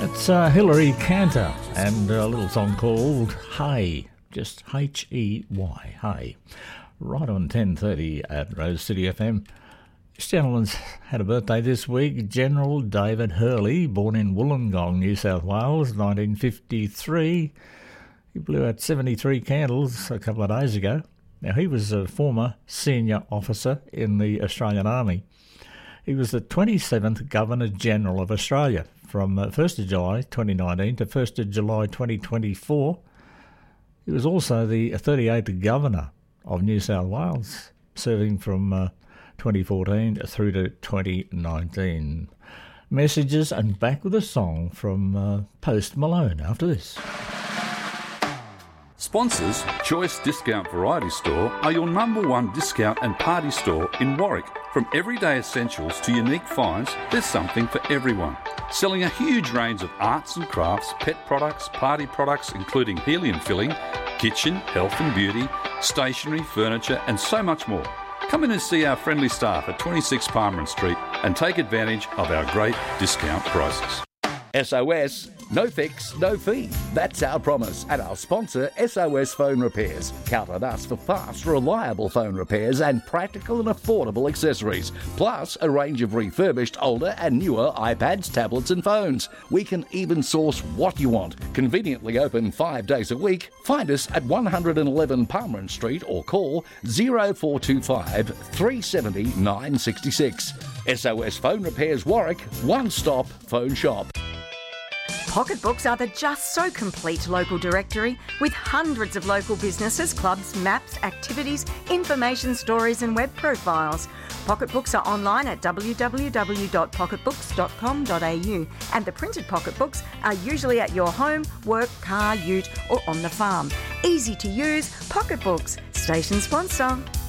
It's Hilary Cantor and a little song called Hey, just H-E-Y, Hey. Right on 10:30 at Rose City FM. This gentleman's had a birthday this week, General David Hurley, born in Wollongong, New South Wales, 1953. He blew out 73 candles a couple of days ago. Now, he was a former senior officer in the Australian Army. He was the 27th Governor-General of Australia from 1st of July 2019 to 1st of July 2024. He was also the 38th Governor of New South Wales, serving from 2014 through to 2019. Messages and back with a song from Post Malone after this. Sponsors, Choice Discount Variety Store are your number one discount and party store in Warwick. From everyday essentials to unique finds, there's something for everyone. Selling a huge range of arts and crafts, pet products, party products including helium filling, kitchen, health and beauty, stationery, furniture and so much more. Come in and see our friendly staff at 26 Palmer Street and take advantage of our great discount prices. SOS, no fix, no fee. That's our promise. And our sponsor, SOS Phone Repairs. Count on us for fast, reliable phone repairs and practical and affordable accessories. Plus, a range of refurbished older and newer iPads, tablets and phones. We can even source what you want. Conveniently open 5 days a week. Find us at 111 Palmer Street or call 0425 370 966. SOS Phone Repairs Warwick, one-stop phone shop. Pocketbooks are the just so complete local directory with hundreds of local businesses, clubs, maps, activities, information, stories and web profiles. Pocketbooks are online at www.pocketbooks.com.au and the printed pocketbooks are usually at your home, work, car, ute or on the farm. Easy to use, Pocketbooks, station sponsor.